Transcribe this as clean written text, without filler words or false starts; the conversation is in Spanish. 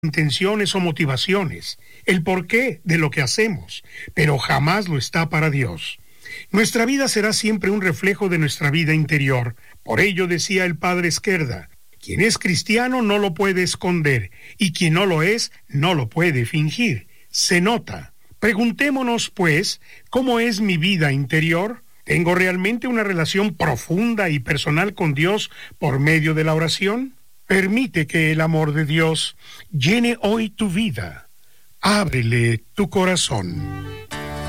intenciones o motivaciones, el porqué de lo que hacemos, pero jamás lo está para Dios. Nuestra vida será siempre un reflejo de nuestra vida interior. Por ello decía el padre Esquerda, quien es cristiano no lo puede esconder, y quien no lo es, no lo puede fingir. Se nota. Preguntémonos, pues, ¿cómo es mi vida interior? ¿Tengo realmente una relación profunda y personal con Dios por medio de la oración? Permite que el amor de Dios llene hoy tu vida. Ábrele tu corazón.